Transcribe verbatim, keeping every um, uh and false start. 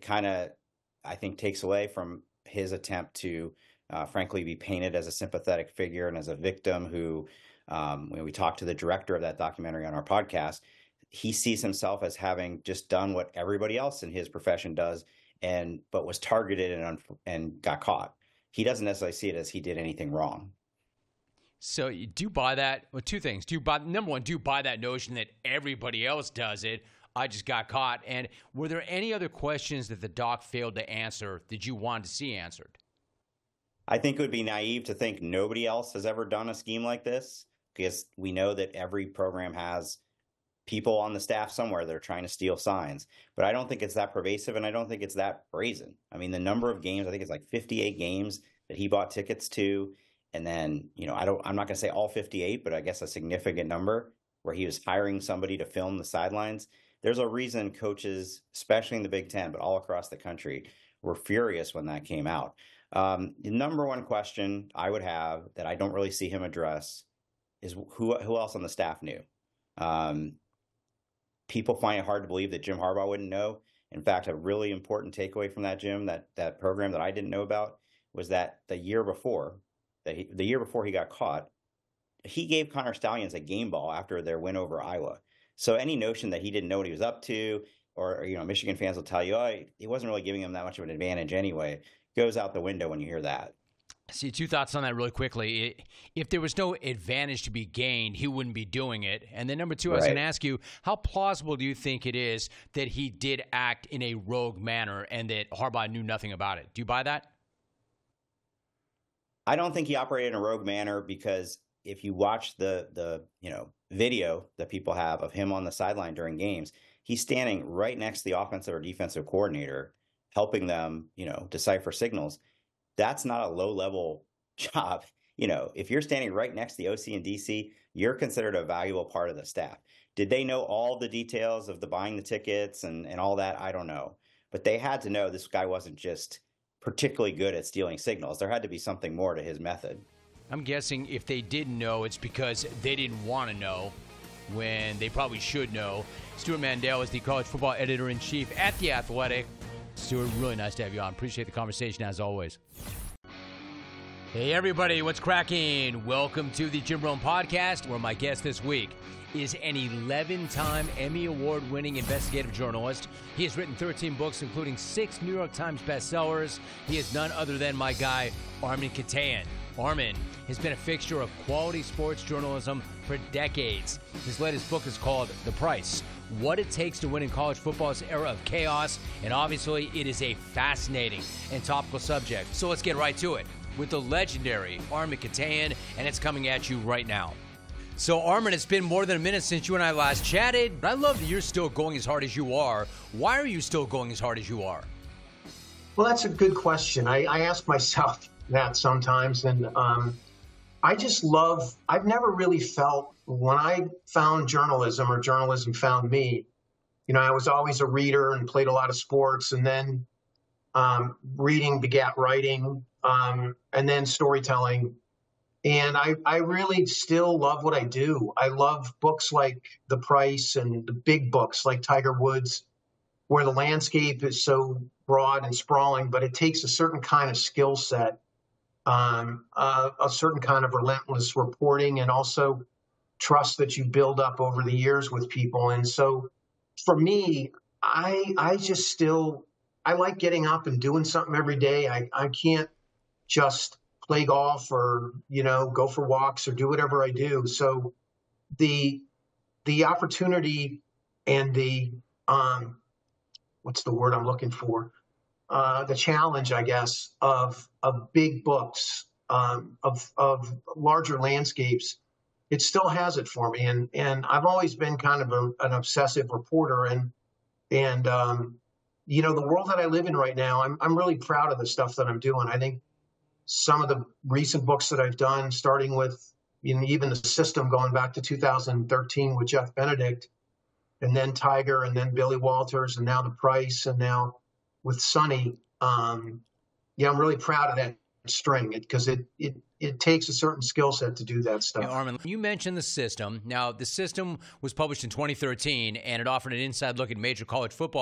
kind of, I think, takes away from his attempt to, uh, frankly, be painted as a sympathetic figure and as a victim who, um, when we talked to the director of that documentary on our podcast, he sees himself as having just done what everybody else in his profession does, and but was targeted and and got caught. He doesn't necessarily see it as he did anything wrong. So you do buy that? Well, two things. Do you buy, number one, do you buy that notion that everybody else does it? I just got caught. And were there any other questions that the doc failed to answer that you wanted to see answered? I think it would be naive to think nobody else has ever done a scheme like this, because we know that every program has people on the staff somewhere that are trying to steal signs. But I don't think it's that pervasive, and I don't think it's that brazen. I mean, the number of games, I think it's like fifty-eight games that he bought tickets to. And then, you know, I don't, I'm not going to say all fifty-eight, but I guess a significant number where he was hiring somebody to film the sidelines. There's a reason coaches, especially in the Big Ten, but all across the country, were furious when that came out. Um, the number one question I would have that I don't really see him address is who who else on the staff knew. Um, people find it hard to believe that Jim Harbaugh wouldn't know. In fact, a really important takeaway from that, Jim, that that program that I didn't know about, was that the year before, that he, the year before he got caught, he gave Connor Stallions a game ball after their win over Iowa. So any notion that he didn't know what he was up to, or, you know, Michigan fans will tell you, oh, he wasn't really giving him that much of an advantage anyway, goes out the window when you hear that. See, two thoughts on that really quickly. If there was no advantage to be gained, he wouldn't be doing it. And then number two, I was Right. going to ask you, how plausible do you think it is that he did act in a rogue manner and that Harbaugh knew nothing about it? Do you buy that? I don't think he operated in a rogue manner, because if you watch the the you know video that people have of him on the sideline during games, he's standing right next to the offensive or defensive coordinator, helping them, you know, decipher signals. That's not a low level job. You know, if you're standing right next to the O C and D C, you're considered a valuable part of the staff. Did they know all the details of the buying the tickets and, and all that? I don't know. But they had to know this guy wasn't just particularly good at stealing signals. There had to be something more to his method. I'm guessing if they didn't know, it's because they didn't want to know when they probably should know. Stewart Mandel is the college football editor-in-chief at The Athletic. Stewart, really nice to have you on. Appreciate the conversation as always. Hey, everybody, what's cracking? Welcome to the Jim Rome Podcast, where my guest this week is an eleven-time Emmy Award-winning investigative journalist. He has written thirteen books, including six New York Times bestsellers. He is none other than my guy, Armen Keteyian. Armen has been a fixture of quality sports journalism for decades. His latest book is called The Price: What It Takes to Win in College Football's Era of Chaos. And obviously, it is a fascinating and topical subject. So let's get right to it with the legendary Armen Keteyian, and it's coming at you right now. So, Armen, it's been more than a minute since you and I last chatted, but I love that you're still going as hard as you are. Why are you still going as hard as you are? Well, that's a good question. I, I ask myself that sometimes, and um, I just love, I've never really felt, when I found journalism or journalism found me, you know, I was always a reader and played a lot of sports, and then um, reading begat writing, um, and then storytelling. And I, I really still love what I do. I love books like The Price and the big books like Tiger Woods, where the landscape is so broad and sprawling, but it takes a certain kind of skill set, um, uh, a certain kind of relentless reporting, and also trust that you build up over the years with people. And so for me, I I just still, I like getting up and doing something every day. I, I can't just play golf or, you know, go for walks or do whatever I do. So the the opportunity and the um, what's the word I'm looking for? Uh, the challenge, I guess, of of big books, um, of of larger landscapes, it still has it for me. And and I've always been kind of a, an obsessive reporter, and and um, you know, the world that I live in right now, I'm I'm really proud of the stuff that I'm doing. I think some of the recent books that I've done, starting with, you know, even The System, going back to two thousand thirteen with Jeff Benedict, and then Tiger, and then Billy Walters, and now The Price, and now with Sonny. Um, yeah, I'm really proud of that string, because it, it, it takes a certain skill set to do that stuff. Hey, Armen, you mentioned The System. Now, The System was published in twenty thirteen, and it offered an inside look at major college football